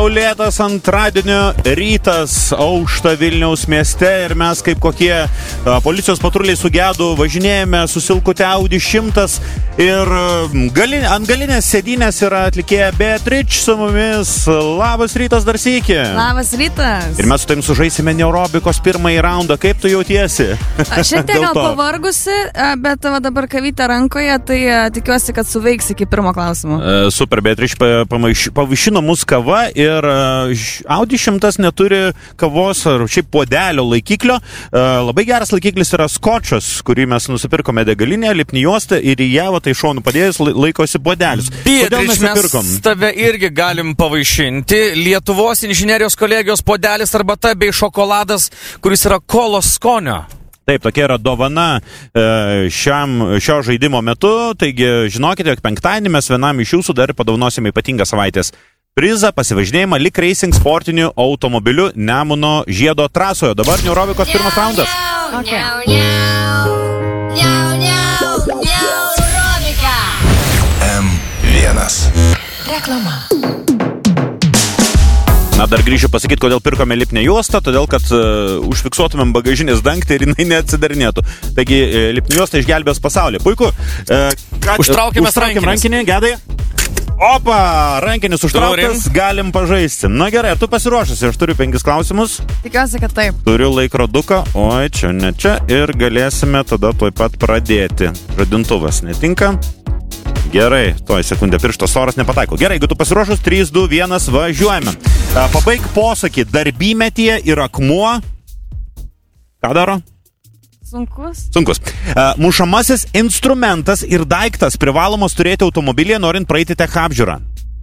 Saulėtas antradienio rytas aušta Vilniaus mieste ir mes kaip kokie policijos patruliai su gedu važinėjame susilkutę Audi 100 ir ant galinės sėdynės yra atlikėja Beatrič su mumis. Labas rytas dar sykį. Labas rytas. Ir mes su tavim sužaisime neurobikos pirmąjį raundą. Kaip tu jautiesi? Šiek tiek gal pavargusi, bet dabar kavytė rankoje, tai tikiuosi, kad suveiks iki pirmo klausimo. Super, Beatrič pavaišino mus kava ir Audi 100 neturi kavos ar šiaip puodelio laikiklio. Labai geras laikiklis yra skočas, kurį mes nusipirkome degalinėje, lipni juosta ir į ją tai šonų padėjus laikosi puodelis. Beatrič, mes tave irgi galim pavaišinti. Lietuvos inžinerijos kolegijos puodelis arbata bei šokoladas, kuris yra kolos skonio. Taip, tokia yra dovana šio žaidimo metu, taigi žinokite, jog penktadienį mes vienam iš jūsų dar padovanosime ypatingą savaitės prizą, pasivažinėjimą Lik Racing sportiniu automobiliu Nemuno žiedo trasoje. Dabar neurobikos pirmas raundas. M1 Reklama. Na, dar grįšiu pasakyti, kodėl pirkome lipnę juostą, todėl, kad užfiksuotumėm bagažinės dangtį ir jinai neatsidarinėtų. Taigi, lipnė juosta išgelbės pasaulį. Puiku. Užtraukime rankinį, gedai. Opa, rankinis užtrauktas, galim pažaisti. Na gerai, ar tu pasiruošęs? Aš turiu 5 klausimus. Tikiuosi, kad taip. Turiu laikroduką, oi, čia, ne čia. Ir galėsime tada tuoj pat pradėti. Žadintuvas netinka. Gerai, tuoj sekundę pirštos oras nepataiko. Gerai, jeigu tu pasiruošus, 3, 2, 1, važiuojame. Pabaig posakį, darbymetyje ir akmuo. Ką daro? Sunkus. Mušamasis instrumentas ir daiktas privalomos turėti automobilyje, norint praeiti tech apžiūrą.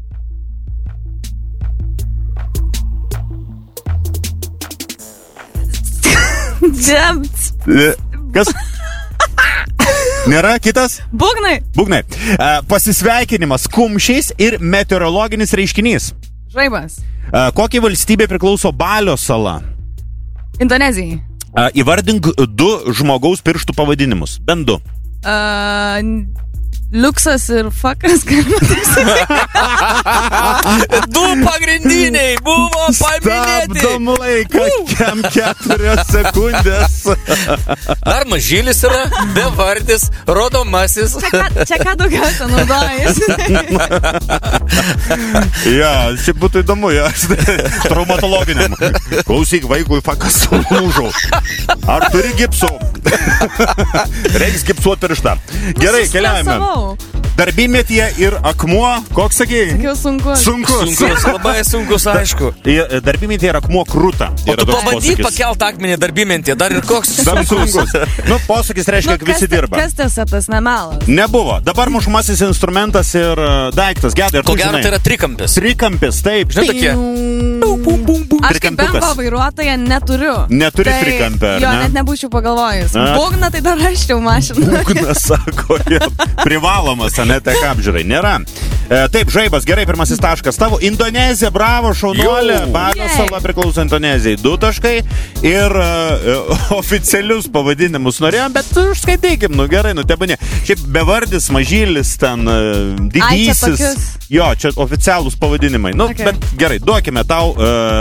Kas? Nėra kitas? Būgnai. Pasisveikinimas kumščiais ir meteorologinis reiškinys. Žaibas. Kokiai valstybė priklauso Balio sala? Indonezijai. Įvardink 2 žmogaus pirštų pavadinimus. Bent 2. Liuksas ir fuckas, galima taip sakyti. 2 pagrindiniai buvo paminėti. Stabdom laiką, 4 sekundės. Dar mažylis yra, bevardis, rodomasis. Čia ką daugiausia naudojasi. Ja, šiaip būtų įdomu, ja. Traumatologiniam. Klausyk, vaikui fuckas lūžau. Ar turi gipsų? Reiks gipsuoti pirštą. Gerai, keliaujame. Darbymetyje ir akmuo, koks sakėjai? Sakiau sunkus. Labai sunkus, aišku. Darbymetyje ir akmuo krūta. O tu pabandyk pakelt akmenį darbymetyje, dar ir koks sunkus. Nu, posakis reiškia, kad visi dirba. Kas tiesa, tas nemelas? Nebuvo. Dabar mušamasis instrumentas ir daiktas. Gedai, ar tu žinai? Ko gero, tai yra trikampis. Trikampis, taip. Žinai tokie? Aš kaip BMW vairuotoja neturiu. Neturi trikampę, ar ne? Jo, net nebūčiau pagalvojus. Būgną tai dar raščiau mašiną. Būgnas, sako, privalomas, ne tech apžiūrai. Nėra. Taip, žaibas, gerai, pirmasis taškas tavo. Indonezija, bravo, šaunuolė. Balio sala priklauso Indonezijai. 2 taškai ir oficialius pavadinimus norėjom, bet užskaitykim, gerai, tebūnė. Šiaip bevardis, mažylis, ten didysis. Jo, čia oficialūs pavadinimai. Okay. Bet gerai, duokime tau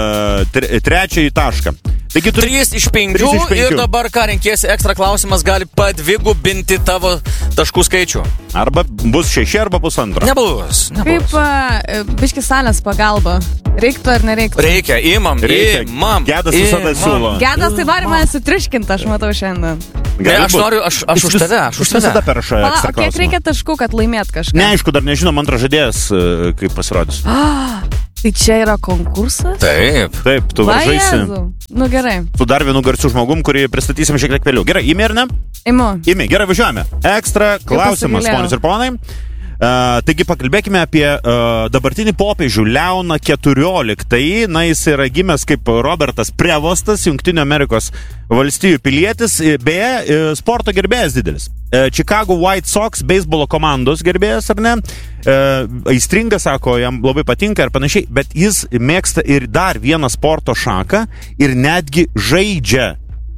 3 tašką. Taigi 3 iš 5 ir dabar ką renkiesi, ekstra klausimas gali padvigubinti tavo taškų skaičių. Arba bus 6 arba bus 2. Nebus. Kaip biški salės pagalba. Reiktų ar nereiktų? Reikia, imam. Gedas visada siūlo. Gedas tai nori mane sutriškinti, aš matau šiandien. Aš noriu, aš už tave. Aš visada perša ekstra klausimą. Kiek reikia taškų, kad laimėt kažką? Neaišku, dar nežinom, antras žaidėjas kaip pasirodys. Tai čia yra konkursas? Taip, tu varžaisi. Nu gerai. Su dar vienu garsiu žmogum, kurį pristatysim šiek tiek vėliau. Gerai, imi ar ne? Imi, gerai, važiuojame. Ekstra klausimas, ponios ir ponai. Taigi pakalbėkime apie dabartinį popiežių Leoną XIV. Na, jis yra gimęs kaip Robertas Prevostas, Jungtinių Amerikos valstijų pilietis, beje, sporto gerbėjas didelis. Chicago White Sox beisbolo komandos gerbėjas, ar ne? Aistringas, sako, jam labai patinka ir panašiai, bet jis mėgsta ir dar vieną sporto šaką ir netgi žaidžia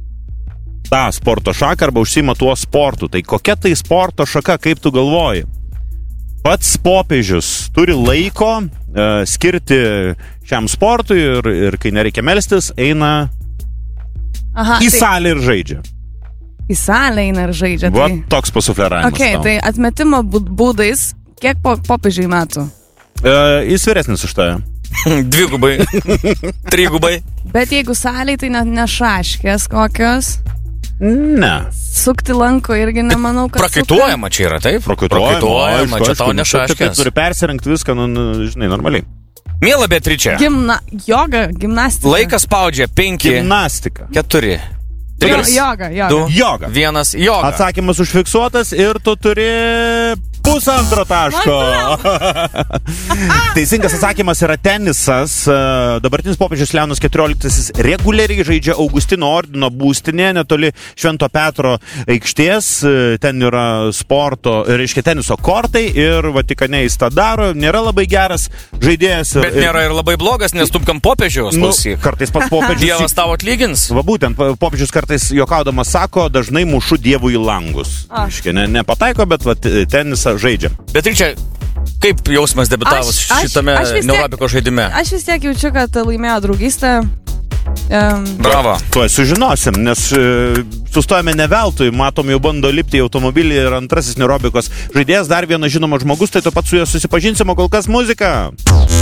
tą sporto šaką arba užsiima tuo sportu. Tai kokia tai sporto šaka, kaip tu galvoji? pats popiežius turi laiko skirti šiam sportui ir kai nereikia melstis, eina į salę ir žaidžia. Į salę eina ir žaidžia. Va, toks pasufleravimas. Okay, tai atmetimo būdais, kiek popiežiui metų? Jis vyresnis už tave. 2 3. Bet jeigu salėj, tai ne šaškės kokios? Ne. Sukti lanko irgi nemanau, kad... Prakaituojama čia yra, taip? Prakaituojama, čia tau ne šaškės. Turi persirengti viską, žinai, normaliai. Miela Beatričė. Joga, gimnastika. Laikas spaudžia 5. Gimnastika. 4. 3. Joga. 2. Joga. 1. Joga. Atsakymas užfiksuotas ir tu turi 1,5 taško. Teisingas atsakymas yra tenisas. Dabartinis popiežius Leonas XIV reguliariai žaidžia Augustino ordino būstinėje netoli Švento Petro aikštės. Ten yra reiškia teniso kortai ir Vatikane jis tą daro. Nėra labai geras žaidėjas. Bet nėra ir labai blogas, nes tu kam popiežiaus klausyk. Kartais pats popiežius. Dievas tau atlygins. Va būtent, popiežius kartais juokaudamas sako, dažnai mušu Dievui į langus. Reiškia, nepataiko, bet tenisą žaidžia. Beatričė, kaip jausmas debiutavus šitame Neurobiko žaidime? Aš vis tiek jaučiu, kad laimėjo draugystę. Bravo. Tuoj sužinosim, nes sustojame ne veltui, matom, jau bando lipti į automobilį ir antrasis Neurobikos žaidėjas, dar vienas žinomas žmogus, tai tu pat su juo susipažinsim, o kol kas muzika.